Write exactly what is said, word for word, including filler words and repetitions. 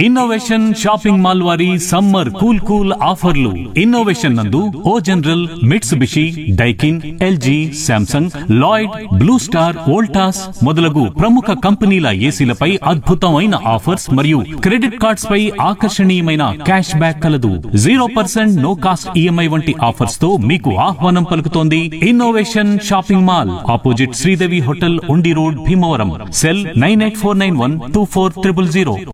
Innovation shopping mall వారి summer cool cool ఆఫర్లు. Innovation నందు ఓ general, Mitsubishi, Daikin, LG, Samsung, Lloyd, blue star, Voltas మొదలగు ప్రముఖ కంపెనీల ఏసీలపై అద్భుతమైన ఆఫర్స్ మరియు క్రెడిట్ కార్డ్స్ పై ఆకర్షణీయమైన క్యాష్ బ్యాక్ కలదు. Zero percent no cost EMI వంటి ఆఫర్స్ తో మీకు ఆహ్వానం పలుకుతోంది innovation shopping mall, opposite Sridevi hotel, ఉండి road, Bhimavaram. Cell nine eight four nine one two four triple zero.